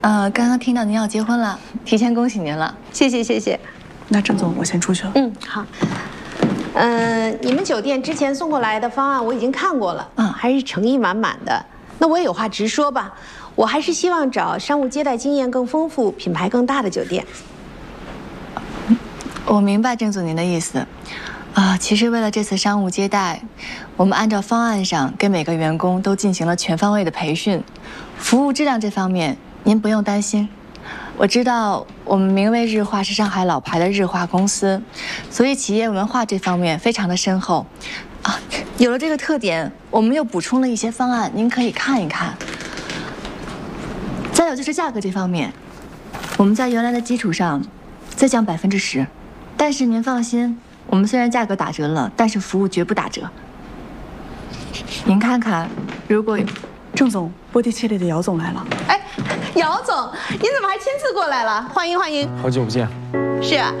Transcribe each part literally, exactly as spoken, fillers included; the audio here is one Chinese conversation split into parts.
呃，刚刚听到您要结婚了，提前恭喜您了， 谢谢谢谢。 那郑总，我先出去了。 嗯，好。嗯、呃，你们酒店之前送过来的方案我已经看过了，嗯，还是诚意满满的。那我也有话直说吧，我还是希望找商务接待经验更丰富、品牌更大的酒店。 我明白郑总您的意思。啊，其实为了这次商务接待，我们按照方案上给每个员工都进行了全方位的培训，服务质量这方面您不用担心。我知道我们名为日化是上海老牌的日化公司，所以企业文化这方面非常的深厚。啊，有了这个特点，我们又补充了一些方案，您可以看一看。再有就是价格这方面，我们在原来的基础上再降百分之十，但是您放心。我们虽然价格打折了，但是服务绝不打折。您看看，如果郑总，波蒂切利的姚总来了。 哎，姚总，您怎么还亲自过来了？欢迎欢迎。 好久不见。 是啊。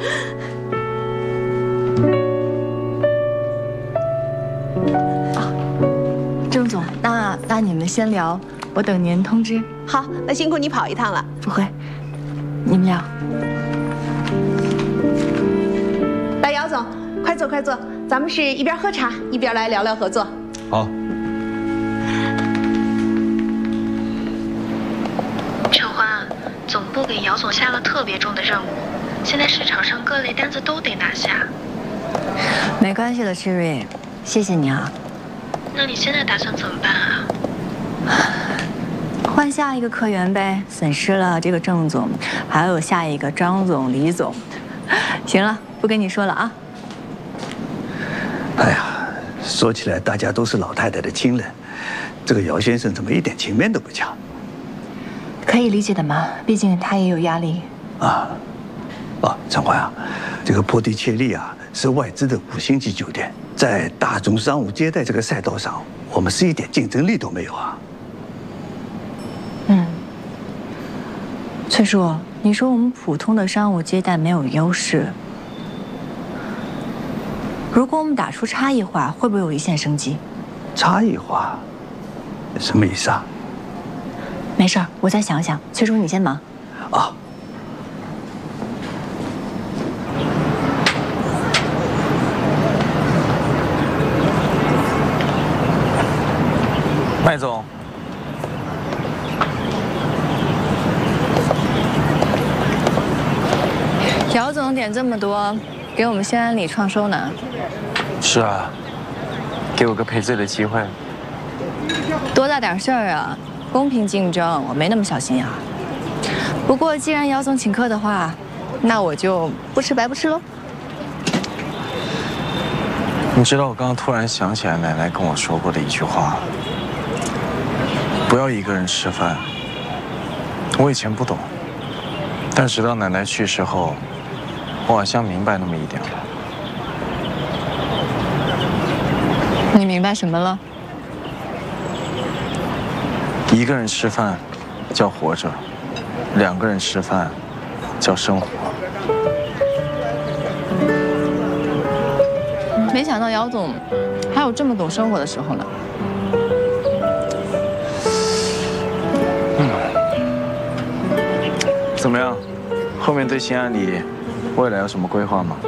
啊，郑总，那那你们先聊，我等您通知。 好，那辛苦你跑一趟了。 不会，你们聊。 来，姚总。快坐，快坐，咱们是一边喝茶一边来聊聊合作。 好。 陈欢，总部给姚总下了特别重的任务，现在市场上各类单子都得拿下。 没关系的，Cherry，谢谢你啊。 那你现在打算怎么办啊？ 换下一个客源呗，损失了这个郑总，还有下一个张总、李总。行了，不跟你说了啊。 哎呀，说起来大家都是老太太的亲人，这个姚先生怎么一点情面都不讲？ 可以理解的嘛，毕竟他也有压力。 啊，哦，陈欢啊，这个波蒂切利啊是外资的五星级酒店，在大宗商务接待这个赛道上，我们是一点竞争力都没有啊。 嗯，崔叔，你说我们普通的商务接待没有优势？如果我们打出差异化，会不会有一线生机？ 差异化，什么意思啊？ 没事儿，我再想想。崔叔，你先忙。 啊。 麦总。 姚总点这么多，给我们新安里创收呢。 是啊，给我个赔罪的机会。 多大点事儿啊！公平竞争，我没那么小心眼。不过既然姚总请客的话，那我就不吃白不吃喽。 你知道我刚刚突然想起来奶奶跟我说过的一句话：不要一个人吃饭。我以前不懂，但直到奶奶去世后，我好像明白那么一点了。 你明白什么了？ 一个人吃饭叫活着，两个人吃饭叫生活。 没想到姚总还有这么懂生活的时候呢。 嗯，怎么样？后面对新安里未来有什么规划吗？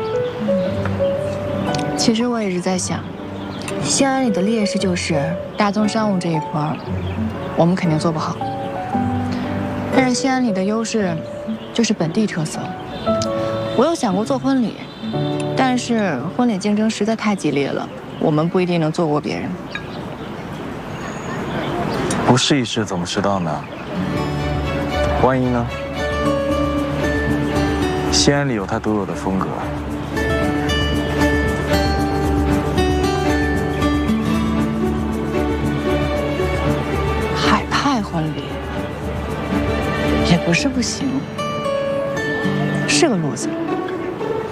其实我一直在想，新安里的劣势就是大宗商务这一块，我们肯定做不好。但是新安里的优势就是本地特色。我有想过做婚礼，但是婚礼竞争实在太激烈了，我们不一定能做过别人。 不试一试怎么知道呢？万一呢？西安里有它独有的风格。 海派婚礼也不是不行，是个路子。